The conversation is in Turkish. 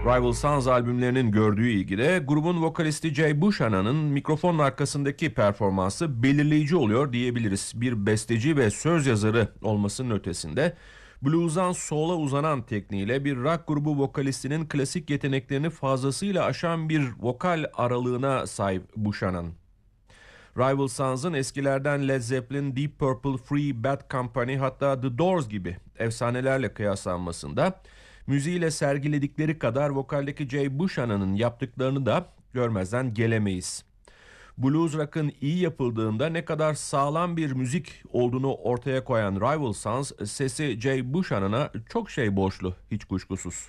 Rival Sons albümlerinin gördüğü ilgide grubun vokalisti Jay Buchanan'ın mikrofonun arkasındaki performansı belirleyici oluyor diyebiliriz. Bir besteci ve söz yazarı olmasının ötesinde blues'dan soul'a uzanan tekniğiyle bir rock grubu vokalistinin klasik yeteneklerini fazlasıyla aşan bir vokal aralığına sahip Buchanan. Rival Sons'ın eskilerden Led Zeppelin, Deep Purple, Free, Bad Company hatta The Doors gibi efsanelerle kıyaslanmasında müziğiyle sergiledikleri kadar vokaldeki Jay Buchanan'ın yaptıklarını da görmezden gelemeyiz. Blues rock'ın iyi yapıldığında ne kadar sağlam bir müzik olduğunu ortaya koyan Rival Sons sesi Jay Buchanan'a çok şey borçlu hiç kuşkusuz.